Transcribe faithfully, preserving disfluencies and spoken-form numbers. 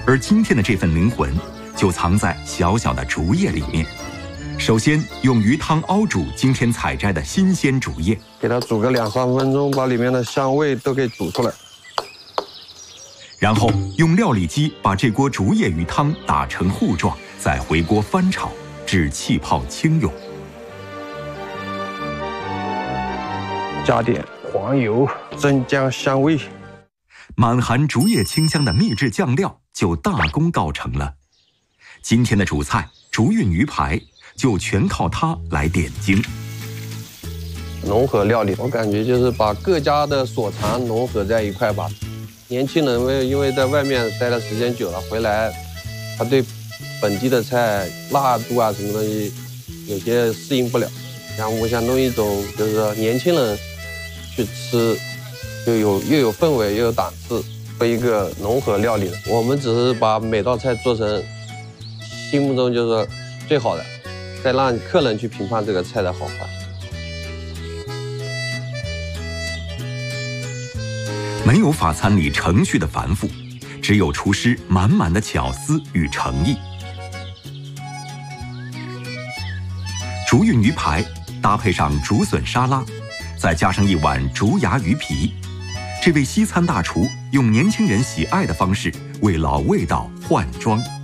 而今天的这份灵魂，就藏在小小的竹叶里面。首先用鱼汤熬煮今天采摘的新鲜竹叶， 给它煮个两三分钟，把里面的香味都给煮出来。 然后用料理机把这锅竹叶鱼汤打成糊状，再回锅翻炒，至气泡轻涌。 加点黄油，增加香味。 满含竹叶清香的秘制酱料就大功告成了。今天的主菜竹韵鱼排就全靠它来点睛。 融合料理，我感觉就是把各家的所长融合在一块吧。年轻人为因为在外面待的时间久了，回来他对本地的菜辣度啊什么东西有些适应不了。然后我想弄一种就是说年轻人去吃，又有又有氛围又有档次的一个融合料理。我们只是把每道菜做成心目中就是说最好的，再让客人去评判这个菜的好坏。 没有法餐里程序的繁复，只有厨师满满的巧思与诚意。竹韵鱼排搭配上竹笋沙拉，再加上一碗竹芽鱼皮，这位西餐大厨用年轻人喜爱的方式为老味道换装。